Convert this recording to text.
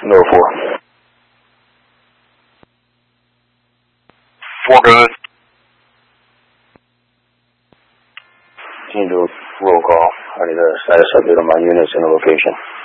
No 4. 4 good. Continue to roll call. I need a status update on my units and the location.